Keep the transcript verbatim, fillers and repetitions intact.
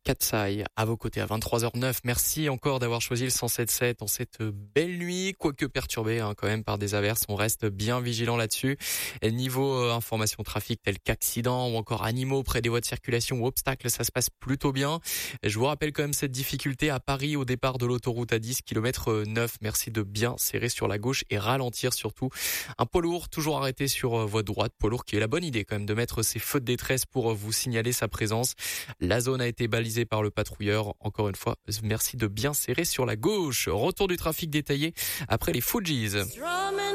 Katsai à vos côtés à vingt-trois heures neuf. Merci encore d'avoir choisi le cent sept sept en cette belle nuit, quoique perturbée hein, quand même par des averses. On reste bien vigilant là-dessus. Et niveau euh, information trafic telles qu'accidents ou encore animaux près des voies de circulation ou obstacles, ça se passe plutôt bien. Et je vous rappelle quand même cette difficulté à Paris au départ de l'autoroute à dix, kilomètre neuf. Merci de bien serrer sur la gauche et ralentir surtout. Un poids lourd toujours arrêté sur euh, voie droite. Poids lourd qui est la bonne idée quand même de mettre ses feux de détresse pour euh, vous signaler sa présence. La zone a été balisée par le patrouilleur. Encore une fois, merci de bien serrer sur la gauche. Retour du trafic détaillé après les Fujis.